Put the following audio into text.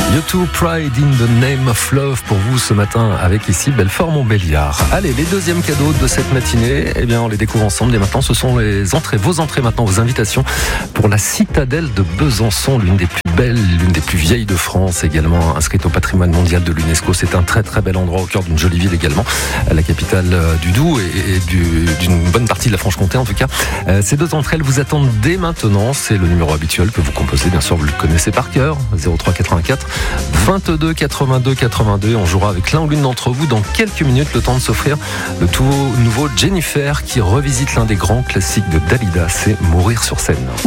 U2 Pride in the Name of Love pour vous ce matin avec ici Belfort-Montbéliard. Allez, les deuxièmes cadeaux de cette matinée, eh bien on les découvre ensemble dès maintenant. Ce sont les entrées, vos entrées maintenant, vos invitations pour la citadelle de Besançon, l'une des plus belles, l'une des plus vieilles de France, également inscrite au patrimoine mondial de l'UNESCO. C'est un très très bel endroit au cœur d'une jolie ville également, la capitale du Doubs et d'une bonne partie de la Franche-Comté en tout cas. Ces deux entrées, elles vous attendent dès maintenant. C'est le numéro habituel que vous composez, bien sûr, vous le connaissez par cœur, 03 84 22 82 82. On jouera avec l'un ou l'une d'entre vous dans quelques minutes, le temps de s'offrir le tout nouveau Jennifer qui revisite l'un des grands classiques de Dalida, c'est Mourir sur scène.